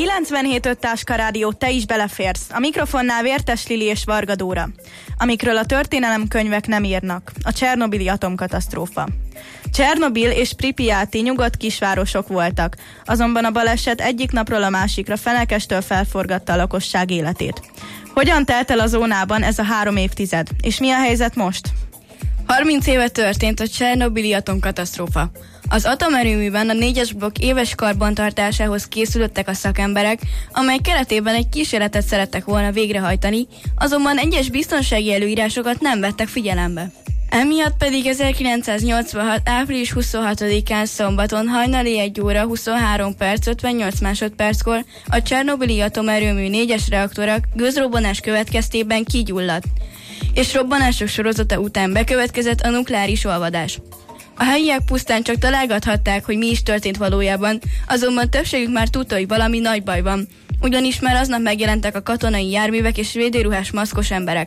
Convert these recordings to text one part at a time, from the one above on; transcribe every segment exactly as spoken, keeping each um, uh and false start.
kilencvenhét öt Táska Rádió, te is beleférsz. A mikrofonnál Vértes Lili és Varga Dóra. Amikről a történelemkönyvek nem írnak. A csernobili atomkatasztrófa. Csernobil és Pripyati nyugodt kisvárosok voltak, azonban a baleset egyik napról a másikra fenekestől felforgatta a lakosság életét. Hogyan telt el a zónában ez a három évtized, és mi a helyzet most? harminc éve történt a csernobili atomkatasztrófa. Az atomerőműben a négyes blokk éves karbantartásához készülöttek a szakemberek, amely keretében egy kísérletet szerettek volna végrehajtani, azonban egyes biztonsági előírásokat nem vettek figyelembe. Emiatt pedig ezerkilencszáznyolcvanhat. április huszonhatodikán szombaton hajnali egy óra huszonhárom perc ötvennyolc másodperckor a csernobili atomerőmű négyes reaktora gőzrobbanás következtében kigyulladt, és robbanások sorozata után bekövetkezett a nukleáris olvadás. A helyiek pusztán csak találgathatták, hogy mi is történt valójában, azonban többségük már tudta, hogy valami nagy baj van, ugyanis már aznap megjelentek a katonai járművek és védőruhás maszkos emberek.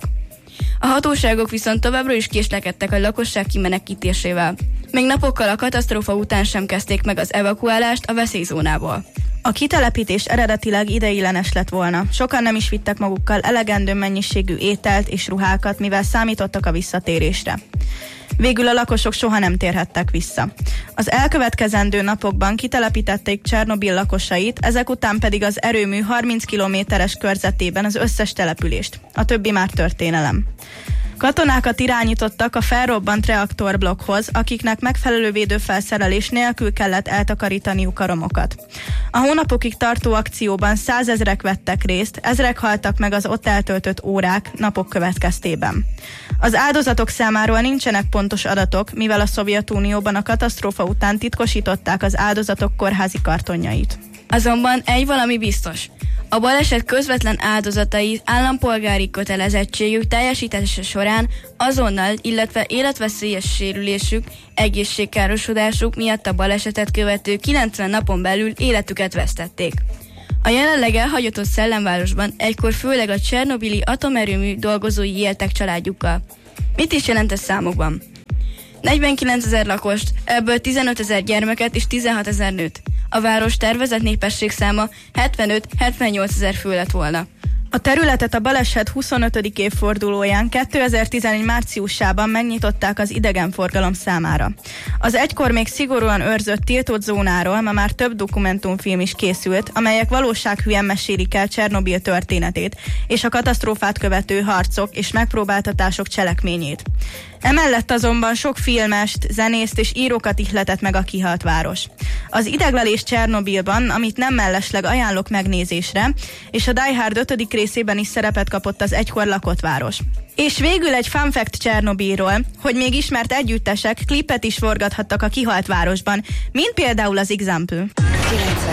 A hatóságok viszont továbbra is késlekedtek a lakosság kimenekítésével. Még napokkal a katasztrófa után sem kezdték meg az evakuálást a veszélyzónából. A kitelepítés eredetileg ideiglenes lett volna. Sokan nem is vittek magukkal elegendő mennyiségű ételt és ruhákat, mivel számítottak a visszatérésre. Végül a lakosok soha nem térhettek vissza. Az elkövetkezendő napokban kitelepítették Csernobil lakosait, ezek után pedig az erőmű harminc kilométeres körzetében az összes települést. A többi már történelem. Katonákat irányítottak a felrobbant reaktorblokkhoz, akiknek megfelelő védőfelszerelés nélkül kellett eltakarítaniuk a romokat. A hónapokig tartó akcióban százezrek vettek részt, ezrek haltak meg az ott eltöltött órák, napok következtében. Az áldozatok számáról nincsenek pontos adatok, mivel a Szovjetunióban a katasztrófa után titkosították az áldozatok kórházi kartonjait. Azonban egy valami biztos. A baleset közvetlen áldozatai állampolgári kötelezettségük teljesítése során azonnal, illetve életveszélyes sérülésük, egészségkárosodásuk miatt a balesetet követő kilencven napon belül életüket vesztették. A jelenleg elhagyatott szellemvárosban egykor főleg a csernobili atomerőmű dolgozói éltek családjukkal. Mit is jelent ez számokban? negyvenkilencezer lakost, ebből tizenötezer gyermeket és tizenhatezer nőt. A város tervezett népességszáma hetvenöt-hetvennyolc ezer fő lett volna. A területet a baleset huszonötödik évfordulóján kétezer-tizenegy márciusában megnyitották az idegenforgalom számára. Az egykor még szigorúan őrzött tiltott zónáról ma már több dokumentumfilm is készült, amelyek valósághűen mesélik el Csernobil történetét és a katasztrófát követő harcok és megpróbáltatások cselekményét. Emellett azonban sok filmest, zenészt és írókat ihletett meg a kihalt város. Az Ideglelés Csernobilban, amit nem mellesleg ajánlok megnézésre, és a Die Hard ötödik részében is szerepet kapott az egykor lakott város. És végül egy fun fact Csernobilról, hogy még ismert együttesek klipet is forgathattak a kihalt városban, mint például az Example.